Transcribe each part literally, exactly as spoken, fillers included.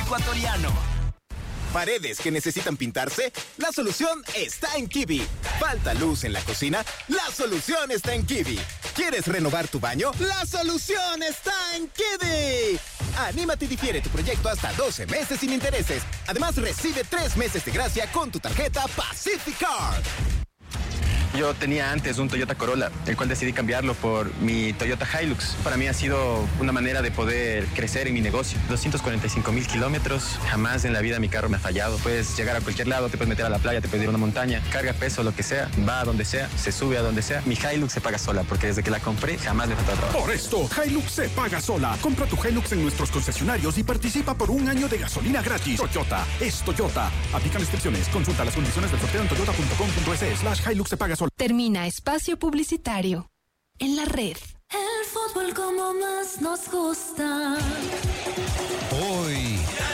Ecuatoriano. ¿Paredes que necesitan pintarse? La solución está en Kiwi. ¿Falta luz en la cocina? La solución está en Kiwi. ¿Quieres renovar tu baño? La solución está en Kiwi. Anímate y difiere tu proyecto hasta doce meses sin intereses. Además, recibe tres meses de gracia con tu tarjeta Pacific Card. Yo tenía antes un Toyota Corolla, el cual decidí cambiarlo por mi Toyota Hilux. Para mí ha sido una manera de poder crecer en mi negocio. doscientos cuarenta y cinco mil kilómetros, jamás en la vida mi carro me ha fallado. Puedes llegar a cualquier lado, te puedes meter a la playa, te puedes ir a una montaña, carga peso, lo que sea, va a donde sea, se sube a donde sea. Mi Hilux se paga sola, porque desde que la compré jamás me faltó trabajo. Por esto, Hilux se paga sola. Compra tu Hilux en nuestros concesionarios y participa por un año de gasolina gratis. Toyota es Toyota. Aplican restricciones. Consulta las condiciones del sorteo en toyota punto com punto es slash Hilux se paga sola. Termina espacio publicitario en la red. El fútbol como más nos gusta. Hoy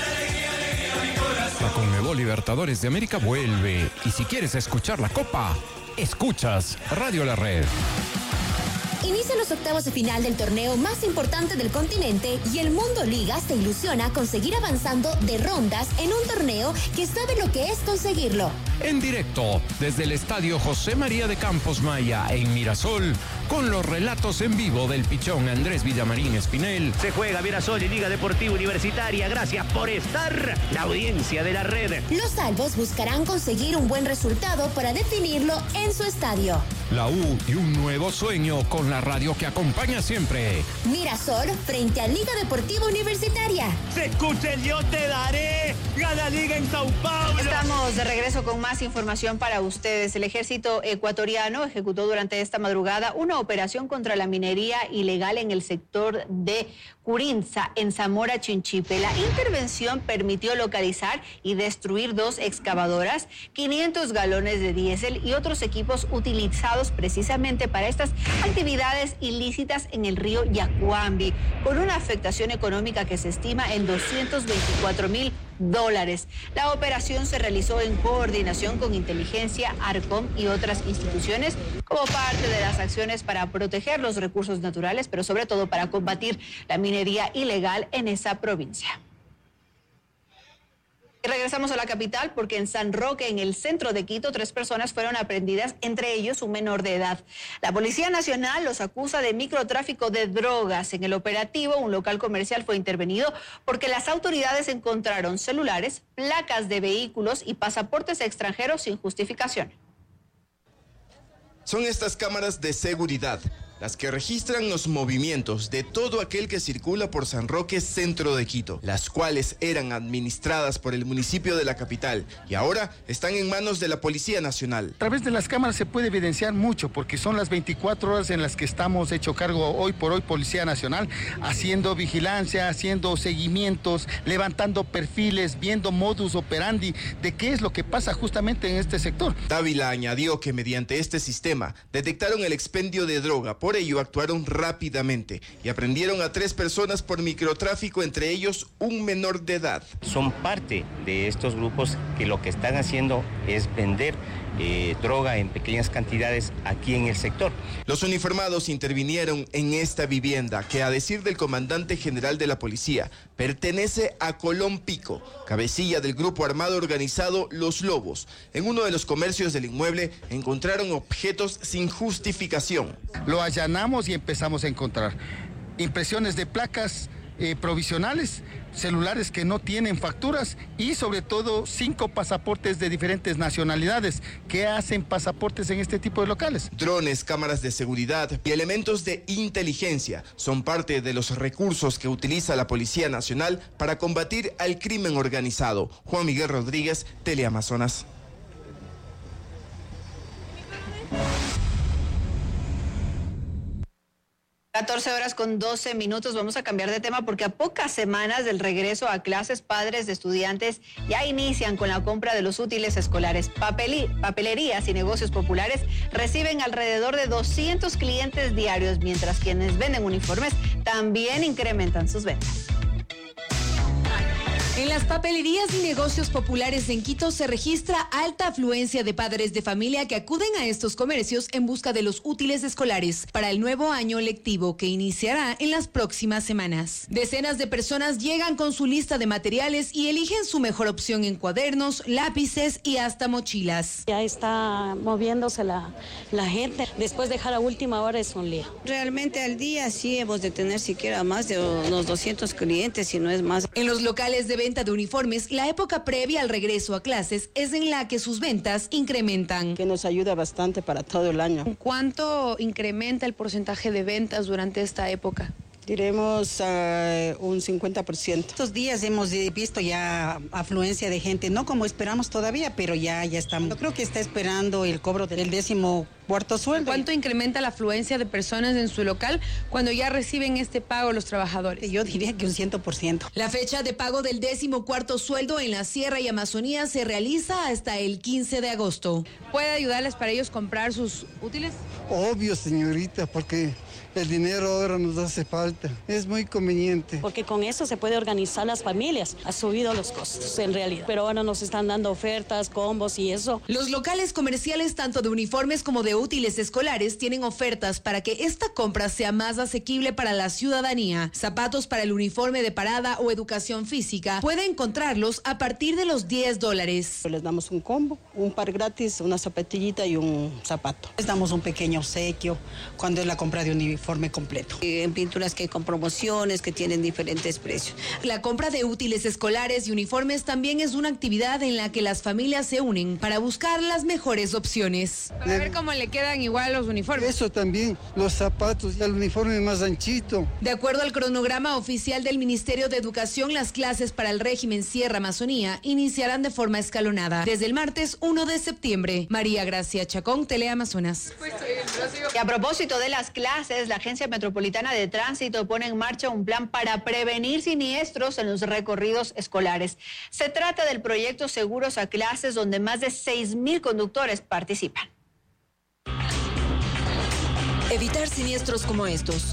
la Conmebol Libertadores de América vuelve. Y si quieres escuchar la Copa, escuchas Radio La Red. Inician los octavos de final del torneo más importante del continente y el Mundo Liga se ilusiona con seguir avanzando de rondas en un torneo que sabe lo que es conseguirlo. En directo, desde el Estadio José María de Campos Maya en Mirasol, con los relatos en vivo del pichón Andrés Villamarín Espinel. Se juega Mirasol y Liga Deportiva Universitaria. Gracias por estar, la audiencia de la red. Los albos buscarán conseguir un buen resultado para definirlo en su estadio. La U y un nuevo sueño con la radio que acompaña siempre. Mirasol frente a Liga Deportiva Universitaria. Se escucha el Yo Te Daré. Gana Liga en Sao Paulo. Estamos de regreso con más información para ustedes. El ejército ecuatoriano ejecutó durante esta madrugada una operación contra la minería ilegal en el sector de Curinza, en Zamora Chinchipe. La intervención permitió localizar y destruir dos excavadoras, quinientos galones de diésel y otros equipos utilizados precisamente para estas actividades ilícitas en el río Yacuambi, con una afectación económica que se estima en doscientos veinticuatro mil dólares. La operación se realizó en coordinación con Inteligencia, Arcom y otras instituciones como parte de las acciones para proteger los recursos naturales, pero sobre todo para combatir la minería ilegal en esa provincia. Y regresamos a la capital porque en San Roque, en el centro de Quito, tres personas fueron aprehendidas, entre ellos un menor de edad. La Policía Nacional los acusa de microtráfico de drogas. En el operativo, un local comercial fue intervenido porque las autoridades encontraron celulares, placas de vehículos y pasaportes extranjeros sin justificación. Son estas cámaras de seguridad las que registran los movimientos de todo aquel que circula por San Roque, centro de Quito, las cuales eran administradas por el municipio de la capital y ahora están en manos de la Policía Nacional. A través de las cámaras se puede evidenciar mucho porque son las veinticuatro horas en las que estamos hecho cargo hoy por hoy Policía Nacional, haciendo vigilancia, haciendo seguimientos, levantando perfiles, viendo modus operandi de qué es lo que pasa justamente en este sector. Dávila añadió que mediante este sistema detectaron el expendio de droga. Por ello actuaron rápidamente y aprendieron a tres personas por microtráfico, entre ellos un menor de edad. Son parte de estos grupos que lo que están haciendo es vender eh, droga en pequeñas cantidades aquí en el sector. Los uniformados intervinieron en esta vivienda que, a decir del comandante general de la policía, pertenece a Colón Pico, cabecilla del grupo armado organizado Los Lobos. En uno de los comercios del inmueble encontraron objetos sin justificación. Lo allanamos y empezamos a encontrar impresiones de placas eh, provisionales, celulares que no tienen facturas y sobre todo cinco pasaportes de diferentes nacionalidades. ¿Qué hacen pasaportes en este tipo de locales? Drones, cámaras de seguridad y elementos de inteligencia son parte de los recursos que utiliza la Policía Nacional para combatir al crimen organizado. Juan Miguel Rodríguez, Teleamazonas. catorce horas con doce minutos. Vamos a cambiar de tema porque a pocas semanas del regreso a clases, padres de estudiantes ya inician con la compra de los útiles escolares. Papelí, papelerías y negocios populares reciben alrededor de doscientos clientes diarios, mientras quienes venden uniformes también incrementan sus ventas. En las papelerías y negocios populares en Quito se registra alta afluencia de padres de familia que acuden a estos comercios en busca de los útiles escolares para el nuevo año lectivo que iniciará en las próximas semanas. Decenas de personas llegan con su lista de materiales y eligen su mejor opción en cuadernos, lápices y hasta mochilas. Ya está moviéndose la, la gente. Después dejar a última hora es un lío. Realmente al día sí hemos de tener siquiera más de unos doscientos clientes, si no es más. En los locales de venta de uniformes, la época previa al regreso a clases es en la que sus ventas incrementan. Que nos ayuda bastante para todo el año. ¿Cuánto incrementa el porcentaje de ventas durante esta época? Diremos uh, un cincuenta por ciento. Estos días hemos visto ya afluencia de gente, no como esperamos todavía, pero ya, ya estamos. Yo creo que está esperando el cobro del décimo cuarto sueldo. ¿Cuánto incrementa la afluencia de personas en su local cuando ya reciben este pago los trabajadores? Yo diría que un cien por ciento. La fecha de pago del décimo cuarto sueldo en la Sierra y Amazonía se realiza hasta el quince de agosto. ¿Puede ayudarles para ellos comprar sus útiles? Obvio, señorita, porque el dinero ahora nos hace falta. Es muy conveniente. Porque con eso se puede organizar las familias. Ha subido los costos en realidad. Pero ahora nos están dando ofertas, combos y eso. Los locales comerciales, tanto de uniformes como de útiles escolares, tienen ofertas para que esta compra sea más asequible para la ciudadanía. Zapatos para el uniforme de parada o educación física puede encontrarlos a partir de los diez dólares. Les damos un combo, un par gratis, una zapatillita y un zapato. Les damos un pequeño obsequio cuando es la compra de un uniforme completo. En pinturas que hay con promociones, que tienen diferentes precios. La compra de útiles escolares y uniformes también es una actividad en la que las familias se unen para buscar las mejores opciones. Para ver cómo le quedan igual los uniformes. Eso también, los zapatos y el uniforme más anchito. De acuerdo al cronograma oficial del Ministerio de Educación, las clases para el régimen Sierra Amazonía iniciarán de forma escalonada desde el martes uno de septiembre. María Gracia Chacón, Teleamazonas. Y a propósito de las clases, la Agencia Metropolitana de Tránsito pone en marcha un plan para prevenir siniestros en los recorridos escolares. Se trata del proyecto Seguros a Clases, donde más de seis mil conductores participan. Evitar siniestros como estos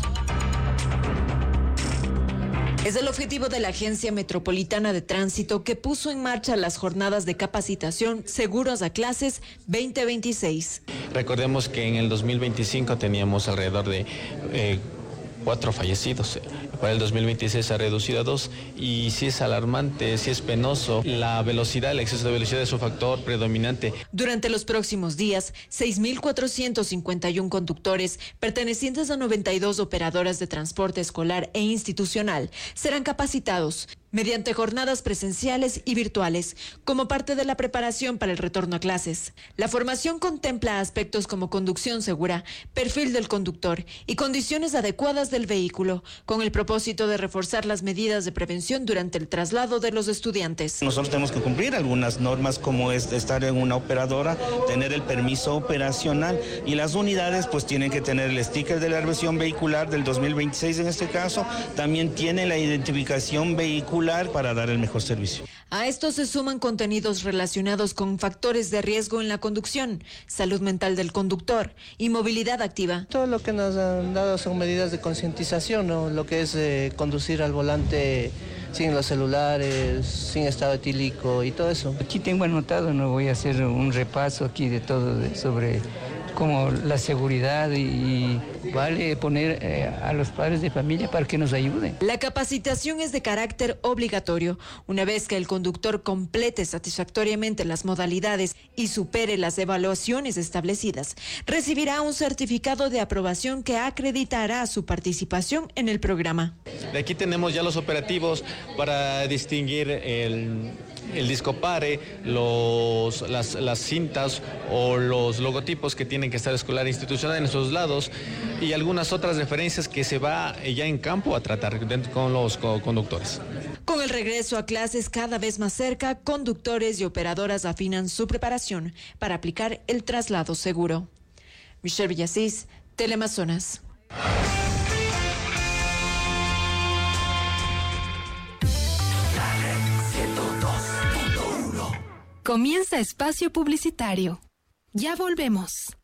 es el objetivo de la Agencia Metropolitana de Tránsito, que puso en marcha las jornadas de capacitación Seguros a Clases veinte veintiséis. Recordemos que en el dos mil veinticinco teníamos alrededor de eh, cuatro fallecidos. Para el dos mil veintiséis se ha reducido a dos, y sí es alarmante, sí es penoso. La velocidad, el exceso de velocidad es un factor predominante. Durante los próximos días, seis mil cuatrocientos cincuenta y uno conductores pertenecientes a noventa y dos operadoras de transporte escolar e institucional serán capacitados mediante jornadas presenciales y virtuales, como parte de la preparación para el retorno a clases. La formación contempla aspectos como conducción segura, perfil del conductor y condiciones adecuadas del vehículo, con el propósito de reforzar las medidas de prevención durante el traslado de los estudiantes. Nosotros tenemos que cumplir algunas normas, como es estar en una operadora, tener el permiso operacional, y las unidades pues tienen que tener el sticker de la versión vehicular del dos mil veintiséis en este caso, también tiene la identificación vehicular para dar el mejor servicio. A esto se suman contenidos relacionados con factores de riesgo en la conducción, salud mental del conductor y movilidad activa. Todo lo que nos han dado son medidas de concientización, ¿no? Lo que es eh, conducir al volante sin los celulares, sin estado etílico y todo eso. Aquí tengo anotado, no voy a hacer un repaso aquí de todo de, sobre como la seguridad, y, y vale poner eh, a los padres de familia para que nos ayuden. La capacitación es de carácter obligatorio. Una vez que el conductor complete satisfactoriamente las modalidades y supere las evaluaciones establecidas, recibirá un certificado de aprobación que acreditará su participación en el programa. De aquí tenemos ya los operativos para distinguir el, el disco pare, los, las, las cintas o los logotipos que tienen que estar escolar e institucional en esos lados, y algunas otras referencias que se va ya en campo a tratar con los conductores. Con el regreso a clases cada vez más cerca, conductores y operadoras afinan su preparación para aplicar el traslado seguro. Michelle Villasís, Teleamazonas. Comienza espacio publicitario. Ya volvemos.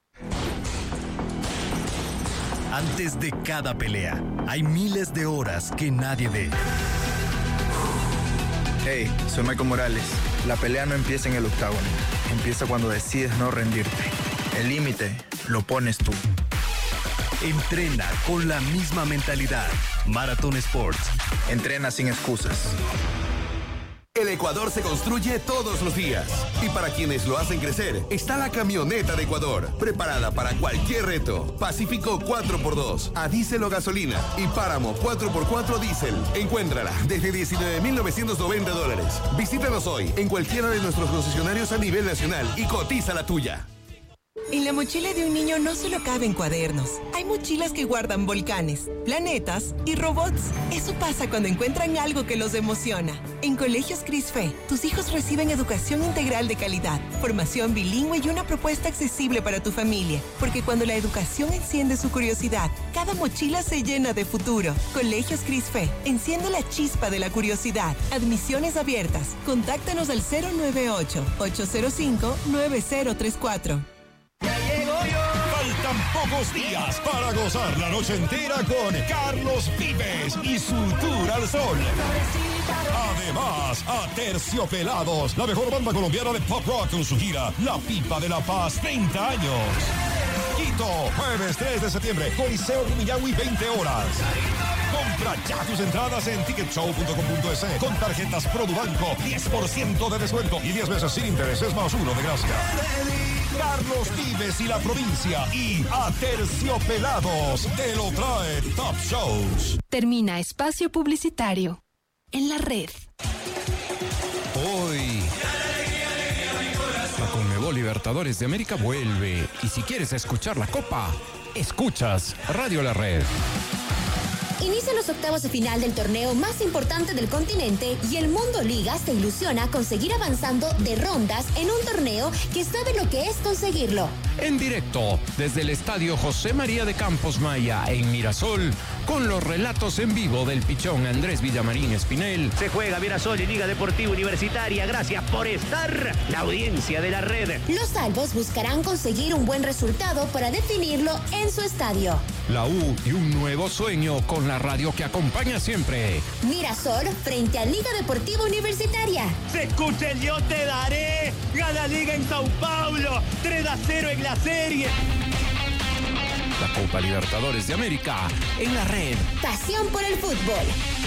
Antes de cada pelea, hay miles de horas que nadie ve. Hey, soy Michael Morales. La pelea no empieza en el octágono. Empieza cuando decides no rendirte. El límite lo pones tú. Entrena con la misma mentalidad. Marathon Sports. Entrena sin excusas. El Ecuador se construye todos los días. Y para quienes lo hacen crecer, está la camioneta de Ecuador, preparada para cualquier reto. Pacífico cuatro por dos, a diésel o gasolina. Y Páramo cuatro por cuatro diésel. Encuéntrala desde diecinueve mil novecientos noventa dólares. Visítanos hoy en cualquiera de nuestros concesionarios a nivel nacional y cotiza la tuya. En la mochila de un niño no solo caben cuadernos. Hay mochilas que guardan volcanes, planetas y robots. Eso pasa cuando encuentran algo que los emociona. En Colegios Crisfe, tus hijos reciben educación integral de calidad, formación bilingüe y una propuesta accesible para tu familia. Porque cuando la educación enciende su curiosidad, cada mochila se llena de futuro. Colegios Crisfe, enciende la chispa de la curiosidad. Admisiones abiertas. Contáctanos al cero nueve ocho, ocho cero cinco, nueve cero tres cuatro. Faltan pocos días para gozar la noche entera con Carlos Vives y su Tour al Sol. Además, Aterciopelados, la mejor banda colombiana de pop rock con su gira La Pipa de la Paz, treinta años. Quito, jueves tres de septiembre, Coliseo Rumiñahui, veinte horas. Compra ya tus entradas en ticket show punto com punto es con tarjetas Produbanco, diez por ciento de descuento y diez meses sin intereses más uno de gracia. Carlos Vives y la provincia y Aterciopelados te lo trae Top Shows. Termina espacio publicitario en la red. Hoy la Conmebol Libertadores de América vuelve y si quieres escuchar la Copa, escuchas Radio La Red. Inician los octavos de final del torneo más importante del continente y el Mundo Liga se ilusiona con seguir avanzando de rondas en un torneo que sabe lo que es conseguirlo. En directo, desde el estadio José María de Campos Maya en Mirasol, con los relatos en vivo del pichón Andrés Villamarín Espinel. Se juega Mirasol y Liga Deportiva Universitaria. Gracias por estar, la audiencia de la red. Los albos buscarán conseguir un buen resultado para definirlo en su estadio. La U y un nuevo sueño con la radio que acompaña siempre. Mirasol frente a Liga Deportiva Universitaria. Se escucha el Yo Te Daré. Gana Liga en Sao Paulo. tres a cero en la serie. La Copa Libertadores de América en la red. Pasión por el fútbol.